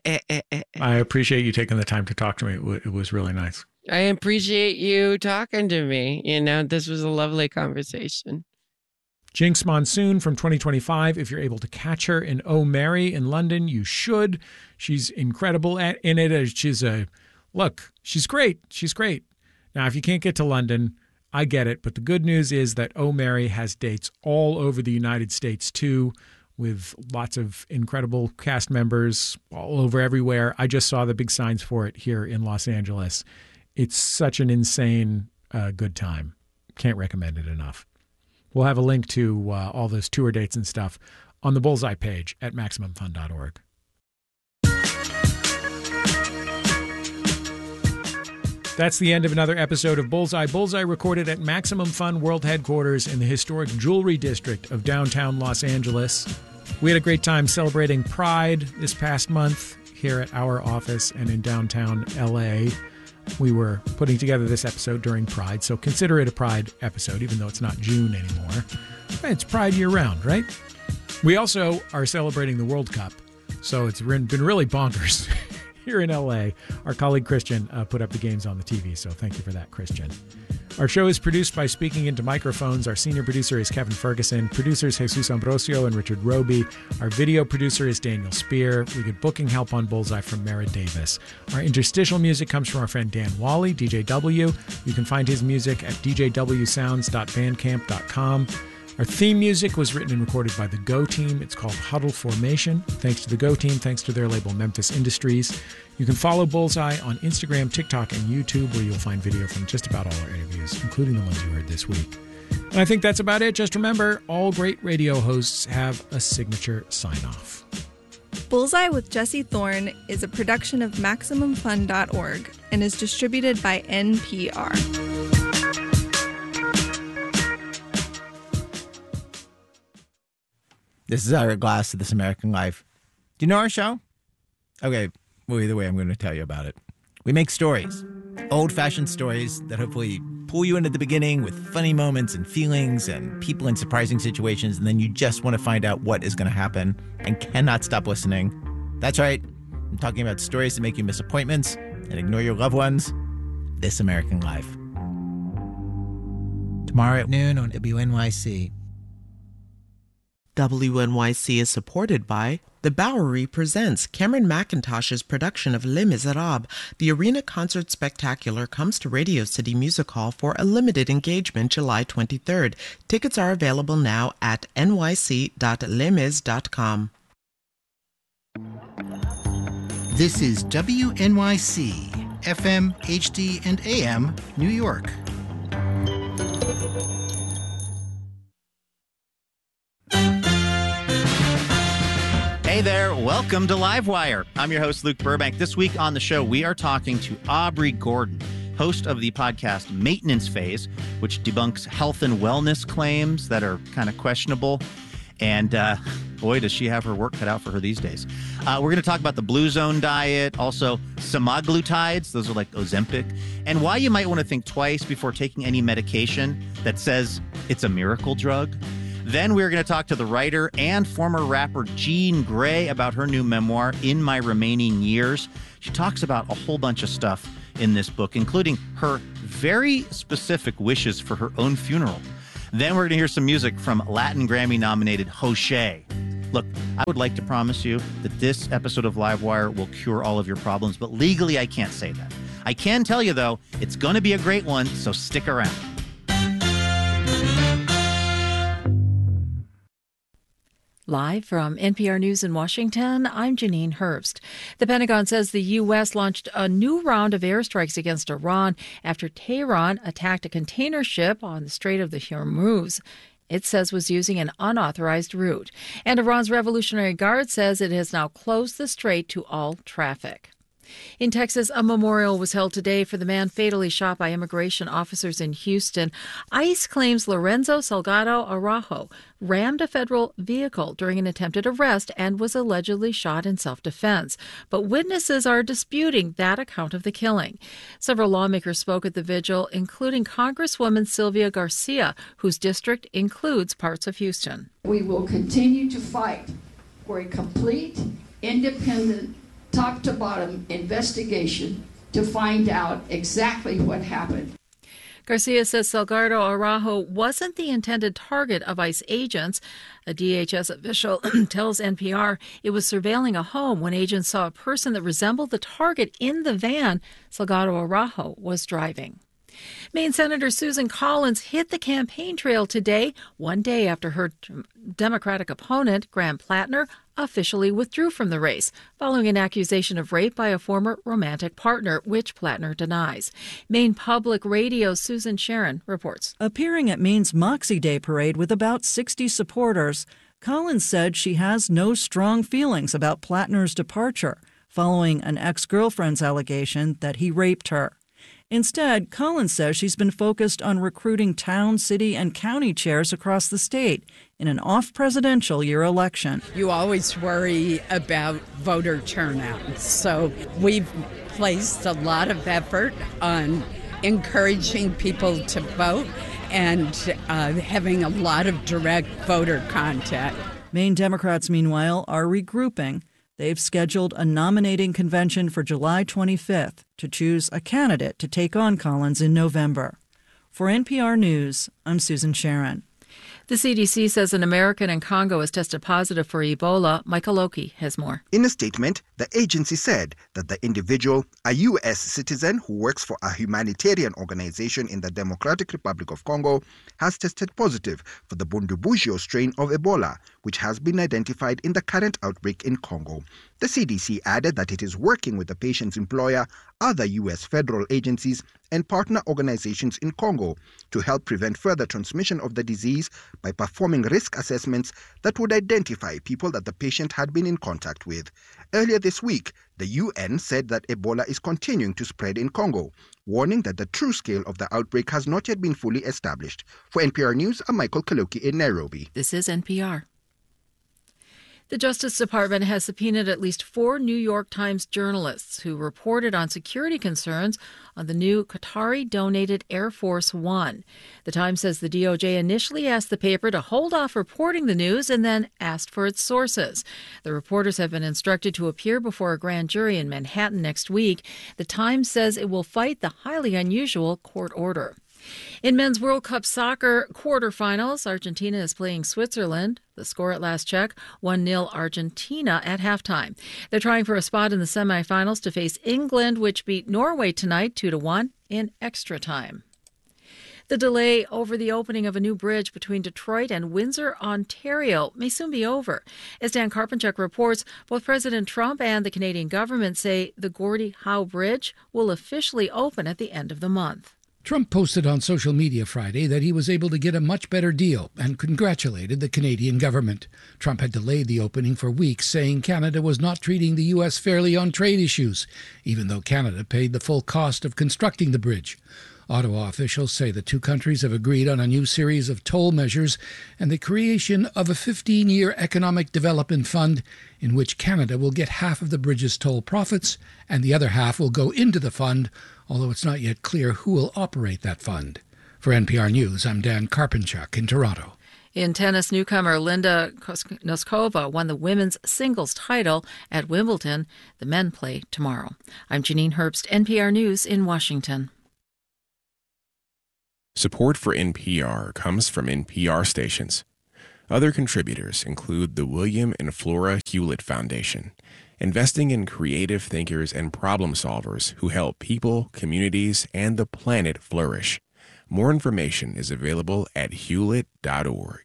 Speaker 3: I appreciate you taking the time to talk to me. It was really nice.
Speaker 8: I appreciate you talking to me. You know, this was a lovely conversation.
Speaker 3: Jinx Monsoon from twenty twenty-five. If you're able to catch her in Oh Mary in London, you should. She's incredible at, in it. She's a, look, she's great. She's great. Now, if you can't get to London, I get it. But the good news is that Oh Mary has dates all over the United States, too, with lots of incredible cast members all over everywhere. I just saw the big signs for it here in Los Angeles. It's such an insane uh, good time. Can't recommend it enough. We'll have a link to uh, all those tour dates and stuff on the Bullseye page at maximum fun dot org. That's the end of another episode of Bullseye. Bullseye recorded at Maximum Fun World Headquarters in the historic Jewelry District of downtown Los Angeles. We had a great time celebrating Pride this past month here at our office and in downtown L A. We were putting together this episode during Pride, so consider it a Pride episode, even though it's not June anymore. It's Pride year-round, right? We also are celebrating the World Cup, so it's been really bonkers here in L A. Our colleague Christian uh, put up the games on the T V, so thank you for that, Christian. Our show is produced by Speaking Into Microphones. Our senior producer is Kevin Ferguson. Producers Jesus Ambrosio and Richard Roby. Our video producer is Daniel Spear. We get booking help on Bullseye from Mara Davis. Our interstitial music comes from our friend Dan Wally, D J W. You can find his music at d j w sounds dot bandcamp dot com. Our theme music was written and recorded by the Go Team. It's called Huddle Formation. Thanks to the Go Team. Thanks to their label Memphis Industries. You can follow Bullseye on Instagram, TikTok, and YouTube, where you'll find video from just about all our interviews, including the ones you heard this week. And I think that's about it. Just remember, all great radio hosts have a signature sign-off.
Speaker 17: Bullseye with Jesse Thorne is a production of maximum fun dot org and is distributed by N P R.
Speaker 18: This is Ira Glass of This American Life. Do you know our show? Okay, well, either way, I'm going to tell you about it. We make stories, old-fashioned stories that hopefully pull you into the beginning with funny moments and feelings and people in surprising situations, and then you just want to find out what is going to happen and cannot stop listening. That's right. I'm talking about stories that make you miss appointments and ignore your loved ones. This American Life. Tomorrow at noon on W N Y C.
Speaker 5: W N Y C is supported by The Bowery presents Cameron McIntosh's production of Les Miserables. The Arena Concert Spectacular comes to Radio City Music Hall for a limited engagement July twenty-third. Tickets are available now at n y c dot les mis dot com.
Speaker 19: This is W N Y C, F M, H D, and A M, New York.
Speaker 20: Hey there, welcome to Livewire. I'm your host, Luke Burbank. This week on the show, we are talking to Aubrey Gordon, host of the podcast Maintenance Phase, which debunks health and wellness claims that are kind of questionable. And uh, boy, does she have her work cut out for her these days. Uh, we're going to talk about the Blue Zone diet, also semaglutides, those are like Ozempic, and why you might want to think twice before taking any medication that says it's a miracle drug. Then we're going to talk to the writer and former rapper Jean Grey about her new memoir, In My Remaining Years. She talks about a whole bunch of stuff in this book, including her very specific wishes for her own funeral. Then we're going to hear some music from Latin Grammy-nominated José. Look, I would like to promise you that this episode of Livewire will cure all of your problems, but legally I can't say that. I can tell you, though, it's going to be a great one, so stick around.
Speaker 21: Live from N P R News in Washington, I'm Janine Herbst. The Pentagon says the U S launched a new round of airstrikes against Iran after Tehran attacked a container ship on the Strait of the Hormuz. It says was using an unauthorized route. And Iran's Revolutionary Guard says it has now closed the strait to all traffic. In Texas, a memorial was held today for the man fatally shot by immigration officers in Houston. ICE claims Lorenzo Salgado Araujo rammed a federal vehicle during an attempted arrest and was allegedly shot in self-defense. But witnesses are disputing that account of the killing. Several lawmakers spoke at the vigil, including Congresswoman Sylvia Garcia, whose district includes parts of Houston.
Speaker 22: We will continue to fight for a complete, independent, top-to-bottom investigation to find out exactly what happened.
Speaker 21: Garcia says Salgado Araujo wasn't the intended target of ICE agents. A D H S official tells N P R it was surveilling a home when agents saw a person that resembled the target in the van Salgado Araujo was driving. Maine Senator Susan Collins hit the campaign trail today, one day after her Democratic opponent, Graham Plattner, officially withdrew from the race, following an accusation of rape by a former romantic partner, which Plattner denies. Maine Public Radio's Susan Sharon reports.
Speaker 23: Appearing at Maine's Moxie Day parade with about sixty supporters, Collins said she has no strong feelings about Plattner's departure, following an ex-girlfriend's allegation that he raped her. Instead, Collins says she's been focused on recruiting town, city, and county chairs across the state in an off-presidential year election.
Speaker 24: You always worry about voter turnout, so we've placed a lot of effort on encouraging people to vote and uh, having a lot of direct voter contact.
Speaker 23: Maine Democrats, meanwhile, are regrouping. They've scheduled a nominating convention for July twenty-fifth to choose a candidate to take on Collins in November. For N P R News, I'm Susan Sharon.
Speaker 21: The C D C says an American in Congo has tested positive for Ebola. Michael Loki has more.
Speaker 25: In a statement, the agency said that the individual, a U S citizen who works for a humanitarian organization in the Democratic Republic of Congo, has tested positive for the Bundibugyo strain of Ebola, which has been identified in the current outbreak in Congo. The C D C added that it is working with the patient's employer, other U S federal agencies, and partner organizations in Congo to help prevent further transmission of the disease by performing risk assessments that would identify people that the patient had been in contact with. Earlier this week, the U N said that Ebola is continuing to spread in Congo, warning that the true scale of the outbreak has not yet been fully established. For N P R News, I'm Michael Kaluki in Nairobi.
Speaker 21: This is N P R. The Justice Department has subpoenaed at least four New York Times journalists who reported on security concerns on the new Qatari-donated Air Force One. The Times says the D O J initially asked the paper to hold off reporting the news and then asked for its sources. The reporters have been instructed to appear before a grand jury in Manhattan next week. The Times says it will fight the highly unusual court order. In men's World Cup soccer quarterfinals, Argentina is playing Switzerland. The score at last check, one nil Argentina at halftime. They're trying for a spot in the semifinals to face England, which beat Norway tonight two to one in extra time. The delay over the opening of a new bridge between Detroit and Windsor, Ontario, may soon be over. As Dan Karpenchuk reports, both President Trump and the Canadian government say the Gordie Howe Bridge will officially open at the end of the month.
Speaker 26: Trump posted on social media Friday that he was able to get a much better deal and congratulated the Canadian government. Trump had delayed the opening for weeks, saying Canada was not treating the U S fairly on trade issues, even though Canada paid the full cost of constructing the bridge. Ottawa officials say the two countries have agreed on a new series of toll measures and the creation of a fifteen-year economic development fund in which Canada will get half of the bridge's toll profits and the other half will go into the fund, although it's not yet clear who will operate that fund. For N P R News, I'm Dan Karpenchuk in Toronto.
Speaker 21: In tennis, newcomer Linda Noskova won the women's singles title at Wimbledon. The men play tomorrow. I'm Janine Herbst, N P R News in Washington.
Speaker 1: Support for N P R comes from N P R stations. Other contributors include the William and Flora Hewlett Foundation, investing in creative thinkers and problem solvers who help people, communities, and the planet flourish. More information is available at hewlett dot org.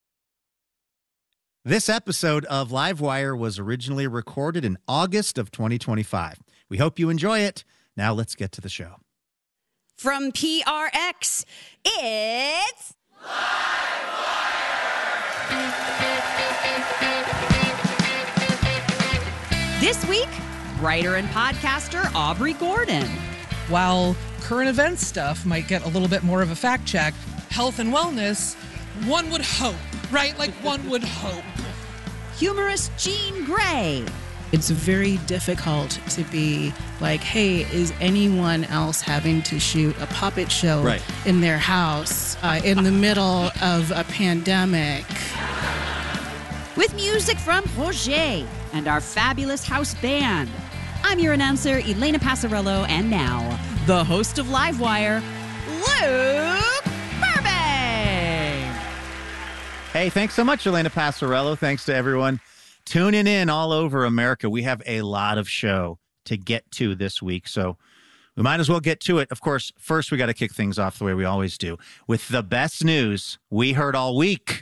Speaker 20: This episode of Livewire was originally recorded in August of twenty twenty-five. We hope you enjoy it. Now let's get to the show.
Speaker 4: From P R X, it's Livewire! This week, writer and podcaster Aubrey Gordon.
Speaker 6: While current event stuff might get a little bit more of a fact check, health and wellness, one would hope, right? Like one would hope.
Speaker 4: Humorist Jean Grey.
Speaker 9: It's very difficult to be like, hey, is anyone else having to shoot a puppet show
Speaker 20: right.
Speaker 9: in their house uh, in the middle of a pandemic?
Speaker 4: With music from Roger and our fabulous house band. I'm your announcer, Elena Passarello, and now, the host of Livewire, Luke Burbank.
Speaker 20: Hey, thanks so much, Elena Passarello. Thanks to everyone tuning in all over America. We have a lot of show to get to this week, so we might as well get to it. Of course, first we got to kick things off the way we always do with the best news we heard all week.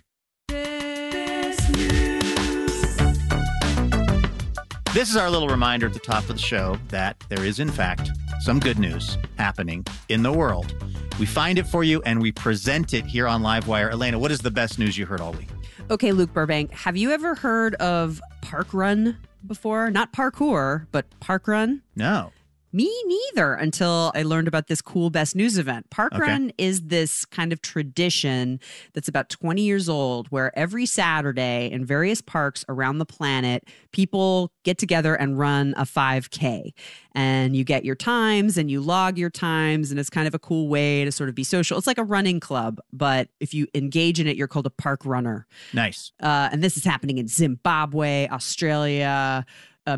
Speaker 20: This is our little reminder at the top of the show that there is, in fact, some good news happening in the world. We find it for you and we present it here on Livewire. Elena, what is the best news you heard all week?
Speaker 4: Okay, Luke Burbank, have you ever heard of Park Run before? Not parkour, but Park Run?
Speaker 20: No.
Speaker 4: Me neither, until I learned about this cool Best News event. Park
Speaker 20: Okay.
Speaker 4: Run is this kind of tradition that's about twenty years old, where every Saturday in various parks around the planet, people get together and run a five K. And you get your times and you log your times, and it's kind of a cool way to sort of be social. It's like a running club, but if you engage in it, you're called a park runner.
Speaker 20: Nice.
Speaker 4: Uh, and this is happening in Zimbabwe, Australia,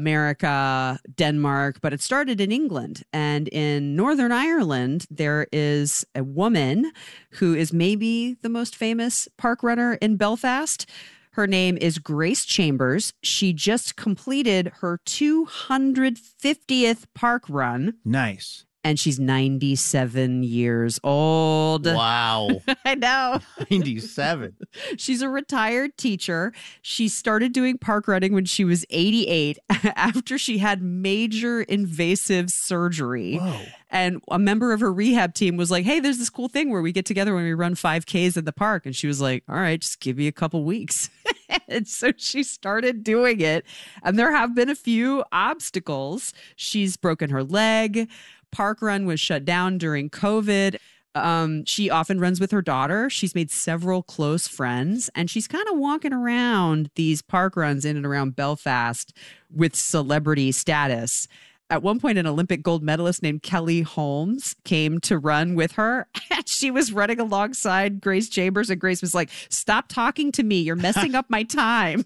Speaker 4: America, Denmark, but it started in England. And in Northern Ireland, there is a woman who is maybe the most famous park runner in Belfast. Her name is Grace Chambers. She just completed her two hundred fiftieth park run.
Speaker 20: Nice.
Speaker 4: And she's ninety-seven years old.
Speaker 20: Wow.
Speaker 4: I know.
Speaker 20: ninety-seven.
Speaker 4: She's a retired teacher. She started doing park running when she was eighty-eight after she had major invasive surgery.
Speaker 20: Whoa.
Speaker 4: And a member of her rehab team was like, hey, there's this cool thing where we get together when we run five Ks in the park. And she was like, all right, just give me a couple weeks. And so she started doing it. And there have been a few obstacles. She's broken her leg. Park Run was shut down during COVID. Um, she often runs with her daughter. She's made several close friends, and she's kind of walking around these park runs in and around Belfast with celebrity status. At one point, an Olympic gold medalist named Kelly Holmes came to run with her. And she was running alongside Grace Chambers, and Grace was like, stop talking to me. You're messing up my time.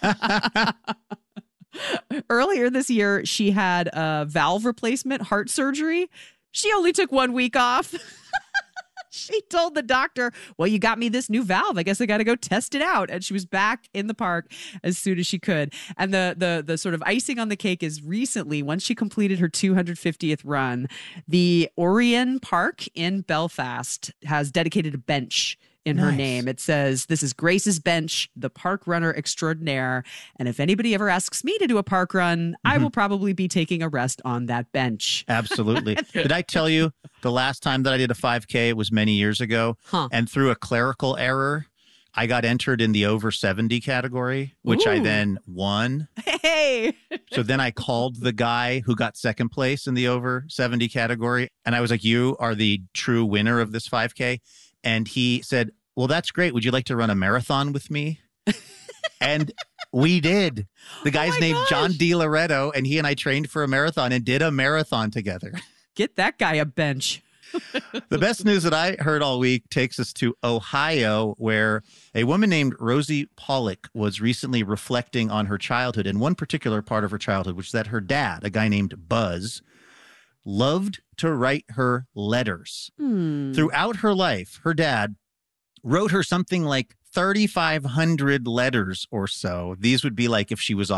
Speaker 4: Earlier this year, she had a valve replacement, heart surgery. She only took one week off. She told the doctor, well, you got me this new valve. I guess I got to go test it out. And she was back in the park as soon as she could. And the the the sort of icing on the cake is recently, once she completed her two hundred fiftieth run, the Orion Park in Belfast has dedicated a bench in her
Speaker 20: Nice.
Speaker 4: name. It says, this is Grace's Bench, the park runner extraordinaire. And if anybody ever asks me to do a park run, I will probably be taking a rest on that bench.
Speaker 20: Absolutely. Did I tell you the last time that I did a five K, it was many years ago.
Speaker 4: Huh.
Speaker 20: And through a clerical error, I got entered in the over seventy category, which I
Speaker 4: Ooh.
Speaker 20: then won.
Speaker 4: Hey.
Speaker 20: So then I called the guy who got second place in the over seventy category. And I was like, you are the true winner of this five K. And he said, well, that's great. Would you like to run a marathon with me? And we did. The guy's
Speaker 4: Oh my
Speaker 20: named
Speaker 4: gosh.
Speaker 20: John DiLoretto, and he and I trained for a marathon and did a marathon together.
Speaker 4: Get that guy a bench.
Speaker 20: The best news that I heard all week takes us to Ohio, where a woman named Rosie Pollock was recently reflecting on her childhood, and one particular part of her childhood, which is that her dad, a guy named Buzz, loved to write her letters.
Speaker 4: Hmm.
Speaker 20: Throughout her life, her dad wrote her something like thirty-five hundred letters or so. These would be like if she was